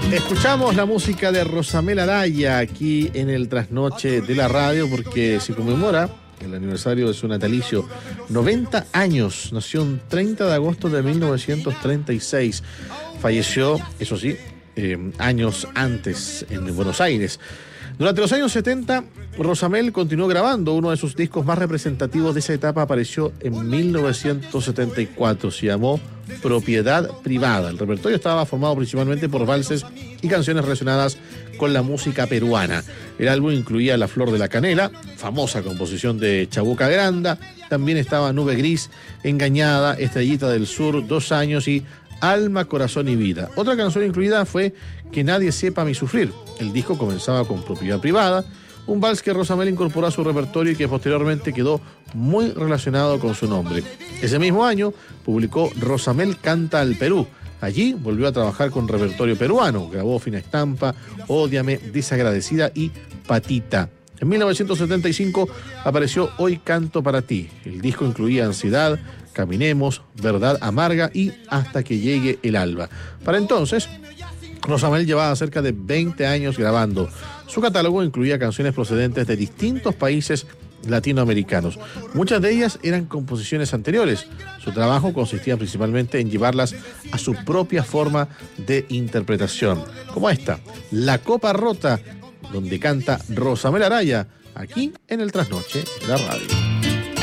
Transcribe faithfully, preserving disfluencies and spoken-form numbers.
Escuchamos la música de Rosamel Araya aquí en el Trasnoche de la Radio porque se conmemora el aniversario de su natalicio. noventa años, nació un treinta de agosto de mil novecientos treinta y seis. Falleció, eso sí, eh, años antes en Buenos Aires. Durante los años setenta, Rosamel continuó grabando. Uno de sus discos más representativos de esa etapa apareció en mil novecientos setenta y cuatro. Se llamó Propiedad Privada. El repertorio estaba formado principalmente por valses y canciones relacionadas con la música peruana. El álbum incluía La Flor de la Canela, famosa composición de Chabuca Granda. También estaba Nube Gris, Engañada, Estrellita del Sur, Dos Años y Alma, Corazón y Vida. Otra canción incluida fue Que Nadie Sepa Mi Sufrir. El disco comenzaba con Propiedad Privada, un vals que Rosamel incorporó a su repertorio y que posteriormente quedó muy relacionado con su nombre. Ese mismo año publicó Rosamel Canta al Perú. Allí volvió a trabajar con repertorio peruano. Grabó Fina Estampa, Ódiame, Desagradecida y Patita. En mil novecientos setenta y cinco apareció Hoy Canto para Ti. El disco incluía Ansiedad, Caminemos, Verdad Amarga y Hasta que llegue el alba. Para entonces, Rosamel llevaba cerca de veinte años grabando. Su catálogo incluía canciones procedentes de distintos países latinoamericanos. Muchas de ellas eran composiciones anteriores. Su trabajo consistía principalmente en llevarlas a su propia forma de interpretación, como esta, La Copa Rota, donde canta Rosamel Araya, aquí en el Trasnoche de la Radio.